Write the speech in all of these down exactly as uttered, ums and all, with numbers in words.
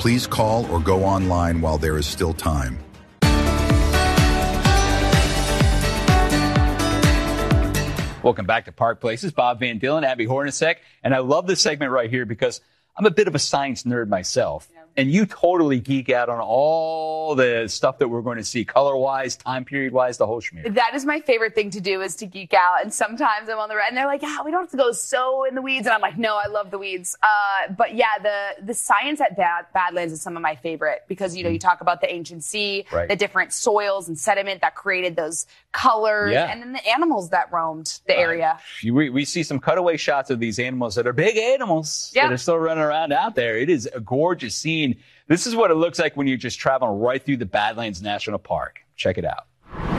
Please call or go online while there is still time. Welcome back to Park Places. Bob Van Dillen, Abby Hornacek. And I love this segment right here because I'm a bit of a science nerd myself. Yeah. And you totally geek out on all the stuff that we're going to see, color-wise, time period-wise, the whole schmear. That is my favorite thing to do, is to geek out. And sometimes I'm on the red, and they're like, yeah, we don't have to go so in the weeds. And I'm like, no, I love the weeds. Uh, but yeah, the the science at Bad, Badlands is some of my favorite because, you know, you talk about the ancient sea, right. the different soils and sediment that created those colors, yeah. and then the animals that roamed the uh, area. We, we see some cutaway shots of these animals that are big animals yeah. that are still running around out there. It is a gorgeous scene. This is what it looks like when you're just traveling right through the Badlands National Park. Check it out.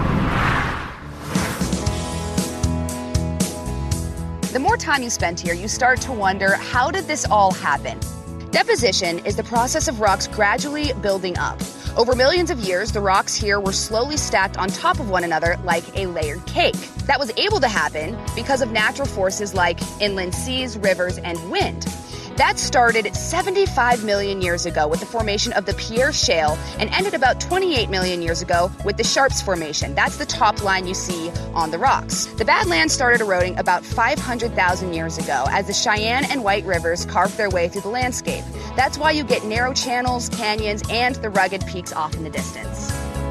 The more time you spend here, you start to wonder, how did this all happen? Deposition is the process of rocks gradually building up. Over millions of years, the rocks here were slowly stacked on top of one another like a layered cake. That was able to happen because of natural forces like inland seas, rivers, and wind. That started seventy-five million years ago with the formation of the Pierre Shale and ended about twenty-eight million years ago with the Sharps Formation. That's the top line you see on the rocks. The Badlands started eroding about five hundred thousand years ago as the Cheyenne and White Rivers carved their way through the landscape. That's why you get narrow channels, canyons, and the rugged peaks off in the distance.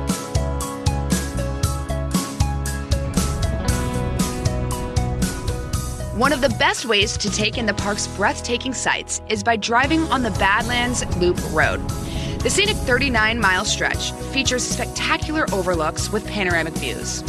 One of the best ways to take in the park's breathtaking sights is by driving on the Badlands Loop Road. The scenic thirty-nine mile stretch features spectacular overlooks with panoramic views.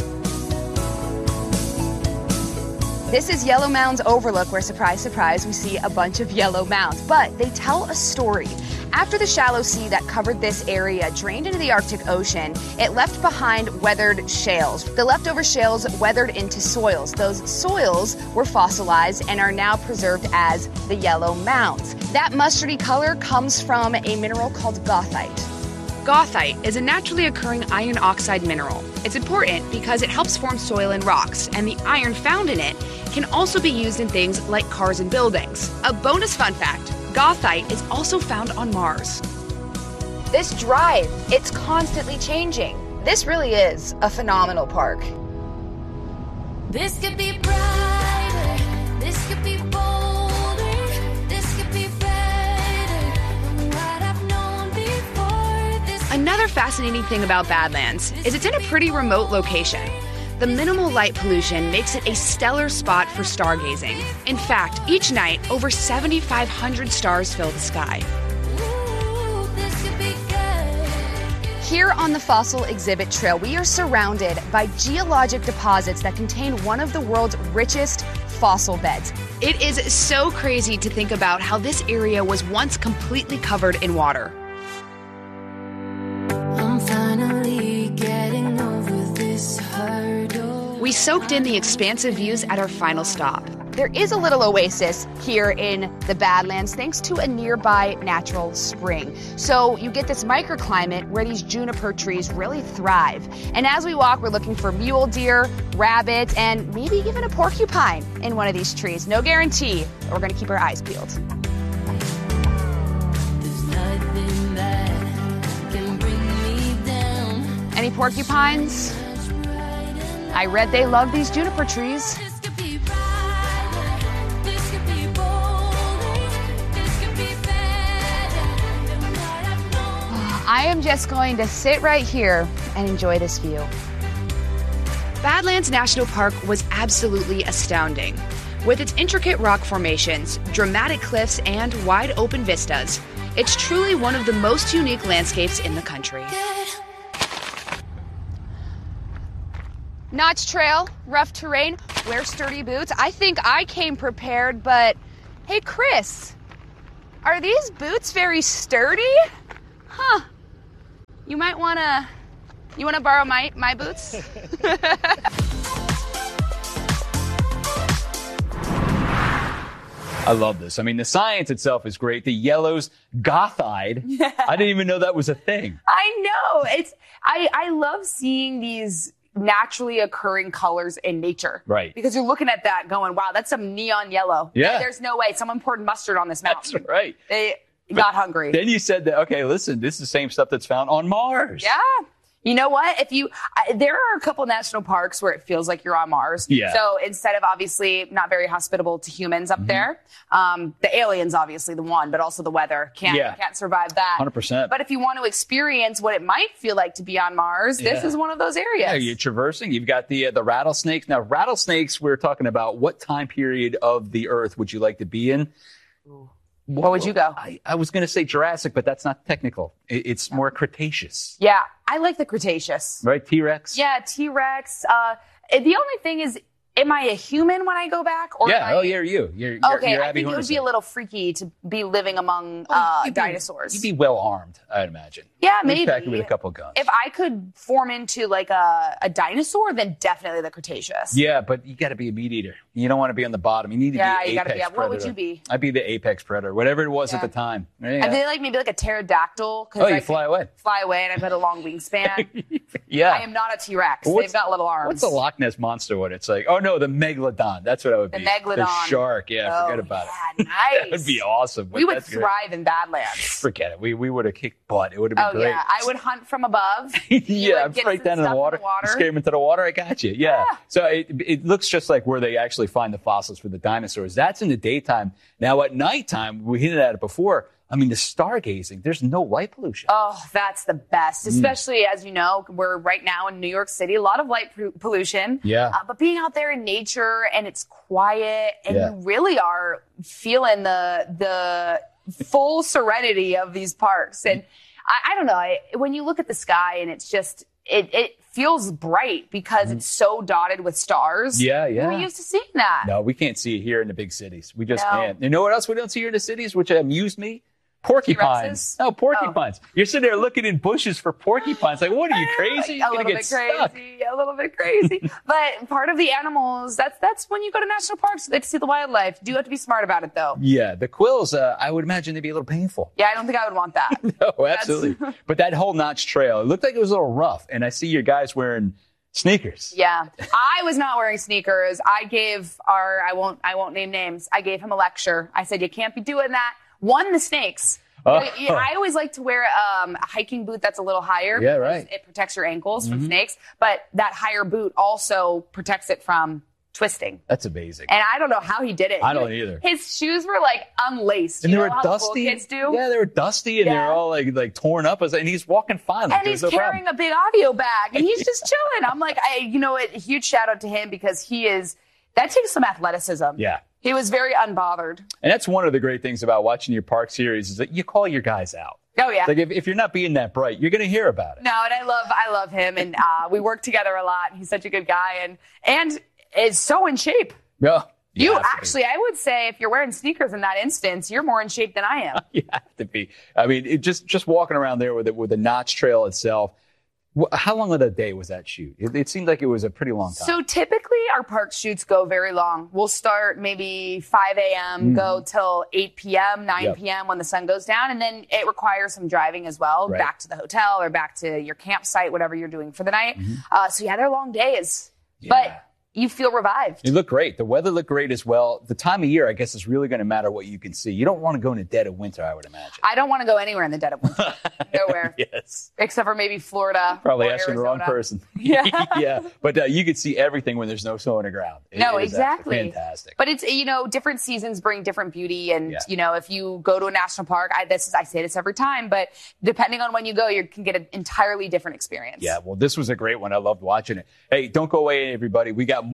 This is Yellow Mound's overlook, where, surprise, surprise, we see a bunch of yellow mounds. But they tell a story. After the shallow sea that covered this area drained into the Arctic Ocean, it left behind weathered shales. The leftover shales weathered into soils. Those soils were fossilized and are now preserved as the yellow mounds. That mustardy color comes from a mineral called goethite. Goethite is a naturally occurring iron oxide mineral. It's important because it helps form soil and rocks, and the iron found in it can also be used in things like cars and buildings. A bonus fun fact, goethite is also found on Mars. This drive, it's constantly changing. This really is a phenomenal park. This could be brighter, this could be bolder, this could be better than what I've known before. This Another fascinating thing about Badlands is it's in a pretty remote location. The minimal light pollution makes it a stellar spot for stargazing. In fact, each night, over seventy-five hundred stars fill the sky. Ooh, this could be good. Here on the Fossil Exhibit Trail, we are surrounded by geologic deposits that contain one of the world's richest fossil beds. It is so crazy to think about how this area was once completely covered in water. I'm finally getting over this hurdle. We soaked in the expansive views at our final stop. There is a little oasis here in the Badlands thanks to a nearby natural spring. So you get this microclimate where these juniper trees really thrive. And as we walk, we're looking for mule deer, rabbit, and maybe even a porcupine in one of these trees. No guarantee, but we're gonna keep our eyes peeled. There's nothing that can bring me down. Any porcupines? I read they love these juniper trees. This could be brighter, this could be bolder, this could be better than what I've known. I am just going to sit right here and enjoy this view. Badlands National Park was absolutely astounding. With its intricate rock formations, dramatic cliffs, and wide open vistas, it's truly one of the most unique landscapes in the country. Notch trail, rough terrain, wear sturdy boots. I think I came prepared, but hey, Chris, are these boots very sturdy? Huh. You might wanna, you wanna borrow my, my boots? I love this. I mean, the science itself is great. The yellows, goethite. Yeah. I didn't even know that was a thing. I know. It's I, I love seeing these naturally occurring colors in nature. Right. Because you're looking at that going, wow, that's some neon yellow. Yeah. There's no way. Someone poured mustard on this mountain. That's right. They, got hungry. Then you said that, okay, listen, this is the same stuff that's found on Mars. Yeah. You know what? If you, I, there are a couple national parks where it feels like you're on Mars. Yeah. So instead of obviously not very hospitable to humans up mm-hmm. there, um, the aliens obviously the one, but also the weather can't yeah. can't survive that. one hundred percent. But if you want to experience what it might feel like to be on Mars, yeah. this is one of those areas. Yeah, you're traversing. You've got the uh, the rattlesnakes. Now, rattlesnakes. We're talking about what time period of the Earth would you like to be in? Ooh. What would you go? I, I was going to say Jurassic, but that's not technical. It, it's more Cretaceous. Yeah, I like the Cretaceous. Right, T-Rex? Yeah, T-Rex. Uh, the only thing is, am I a human when I go back? Or yeah, I... oh, yeah, you. You're, you're, okay, you're I think it would be a little freaky to be living among uh, you'd be, dinosaurs. You'd be well armed, I'd imagine. Yeah, maybe. Packed with a couple guns. If I could form into like a, a dinosaur, then definitely the Cretaceous. Yeah, but you got to be a meat eater. You don't want to be on the bottom. You need to yeah, be you apex gotta be. predator. What would you be? I'd be the apex predator, whatever it was yeah. at the time. Yeah. I feel like maybe like a pterodactyl. Oh, you I fly away. Fly away, and I've got a long wingspan. yeah. I am not a T-Rex. Well, they've got little arms. What's the Loch Ness Monster one? It's like, oh no, the Megalodon. That's what I would the be. The Megalodon. The shark. Yeah, oh, forget about yeah, it. Nice. That would be awesome. We would that's thrive great. in Badlands. Forget it. We we would have kicked butt. It would have been oh, great. yeah. I would hunt from above. yeah, I'm straight down in the water. in the water. Scare them into the water. I got you. Yeah. yeah. So it it looks just like where they actually find the fossils for the dinosaurs. That's in the daytime. Now at nighttime, we hinted at it before. I mean, the stargazing, there's no light pollution. Oh, that's the best. Especially, mm. as you know, we're right now in New York City, a lot of light pollution. Yeah. Uh, but being out there in nature and it's quiet and yeah. you really are feeling the the full serenity of these parks. And I, I don't know, I, when you look at the sky and it's just, it, it feels bright because mm. it's so dotted with stars. Yeah, yeah. We're used to seeing that. No, we can't see it here in the big cities. We just no. can't. You know what else we don't see here in the cities, which amused me? Porcupines. T-Rexes? No, porcupines. Oh. You're sitting there looking in bushes for porcupines. Like, what are you, crazy? You're a little get bit stuck. crazy. A little bit crazy. But part of the animals, that's that's when you go to national parks, you get to see the wildlife. You do have to be smart about it, though. Yeah, the quills, uh, I would imagine they'd be a little painful. Yeah, I don't think I would want that. no, absolutely. But that whole Notch Trail, it looked like it was a little rough. And I see your guys wearing sneakers. Yeah. I was not wearing sneakers. I gave our, I won't, I won't name names. I gave him a lecture. I said, you can't be doing that. One, the snakes. Oh. I always like to wear um, a hiking boot that's a little higher. Yeah, right. It protects your ankles from mm-hmm. snakes, but that higher boot also protects it from twisting. That's amazing. And I don't know how he did it. I don't either. His shoes were like unlaced. And you they know were how dusty. The cool kids do? Yeah, they were dusty and Yeah. they were all like like torn up. And he's walking fine. Like, and he's no carrying problem. a big audio bag and he's just chilling. I'm like, I, you know, a huge shout out to him because he is, that takes some athleticism. Yeah. He was very unbothered. And that's one of the great things about watching your park series is that you call your guys out. Oh yeah. Like if, if you're not being that bright, you're going to hear about it. No, and I love, I love him, and uh, we work together a lot. He's such a good guy, and and is so in shape. Yeah. You, you actually, I would say, if you're wearing sneakers in that instance, you're more in shape than I am. You have to be. I mean, it just just walking around there with it with the Notch Trail itself. How long of a day was that shoot? It, it seemed like it was a pretty long time. So typically our park shoots go very long. We'll start maybe five a.m., mm. go till eight p.m., nine yep. p.m. when the sun goes down. And then it requires some driving as well, right. back to the hotel or back to your campsite, whatever you're doing for the night. Mm-hmm. Uh, so yeah, they're long days. Yeah. But you feel revived. You look great. The weather looked great as well. The time of year, I guess, is really going to matter what you can see. You don't want to go in the dead of winter, I would imagine. I don't want to go anywhere in the dead of winter. Nowhere. Yes. Except for maybe Florida. Probably or asking the wrong person. Yeah. yeah. But uh, you can see everything when there's no snow on the ground. It, no, it is exactly. Fantastic. But it's, you know, different seasons bring different beauty. And, yeah. you know, if you go to a national park, I, this is, I say this every time, but depending on when you go, you can get an entirely different experience. Yeah. Well, this was a great one. I loved watching it. Hey, don't go away, everybody. We got